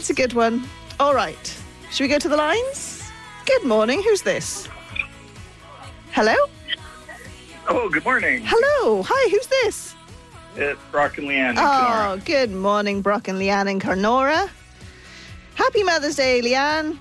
It's a good one. All right. Should we go to the lines? Good morning. Who's this? Hello? Oh, good morning. Hello. Hi, who's this? It's Brock and Leanne. Oh, good morning, Brock and Leanne in Carnora. Happy Mother's Day, Leanne.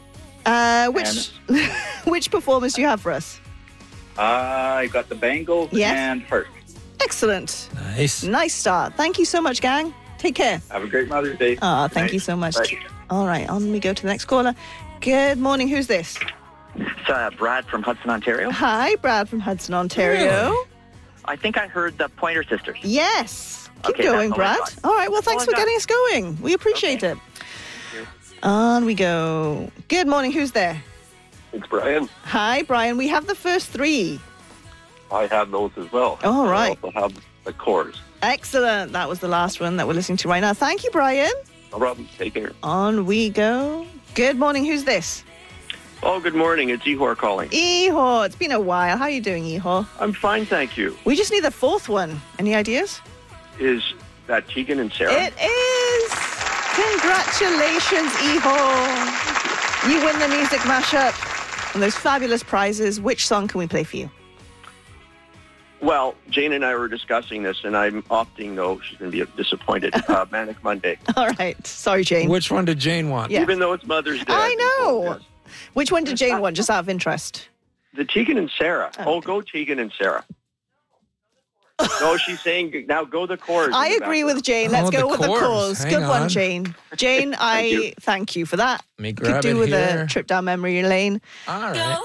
Which performance do you have for us? I got the Bengals and Heart. Excellent. Nice. Nice start. Thank you so much, gang. Take care. Have a great Mother's Day. Oh, thank you so much. Bye. All right, on we go to the next caller. Good morning. Who's this? It's Brad from Hudson, Ontario. Hi, Brad from Hudson, Ontario. Really? I think I heard the Pointer Sisters. Yes. Keep Okay, going, that's all I Brad. got. All right, well, thanks That's all for I got. getting us going. We appreciate it. you. On we go. Good morning. Who's there? It's Brian. Hi, Brian. We have the first three. I have those as well. All right. I also have the Coors. Excellent. That was the last one that we're listening to right now. Thank you, Brian. No problem. Take care. On we go. Good morning. Who's this? Oh, good morning. It's Ihor calling. Ihor. It's been a while. How are you doing, Ihor? I'm fine, thank you. We just need the fourth one. Any ideas? Is that Tegan and Sarah? It is. Congratulations, Ihor. You win the music mashup and those fabulous prizes. Which song can we play for you? Well, Jane and I were discussing this, and I'm opting no. She's going to be disappointed. Manic Monday. All right. Sorry, Jane. Which one did Jane want? Yeah. Even though it's Mother's Day. I know. Yes. Which one did Jane want, just out of interest? The Tegan and Sarah. Oh, Oh, go Tegan and Sarah. No, she's saying now go the Coors. I agree with Jane. Let's Oh, go the with the Coors. cause. Hang Good one, on. Jane. Jane, I thank you for that. Let me Could grab do it with here. a trip down memory lane. All right.